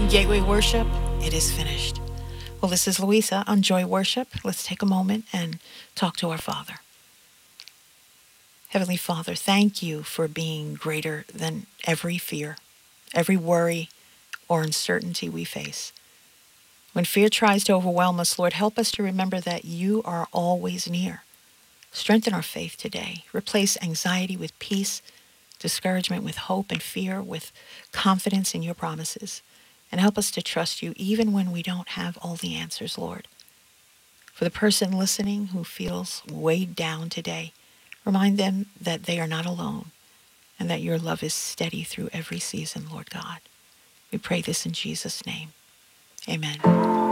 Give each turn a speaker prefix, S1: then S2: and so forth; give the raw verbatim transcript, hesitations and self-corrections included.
S1: Gateway Worship, it is finished. Well, this is Louisa on Joy Worship. Let's take a moment and talk to our Father. Heavenly Father, thank you for being greater than every fear, every worry or uncertainty we face. When fear tries to overwhelm us, Lord, help us to remember that you are always near. Strengthen our faith today. Replace anxiety with peace, discouragement with hope, and fear with confidence in your promises. And help us to trust you even when we don't have all the answers, Lord. For the person listening who feels weighed down today, remind them that they are not alone and that your love is steady through every season, Lord God. We pray this in Jesus' name. Amen.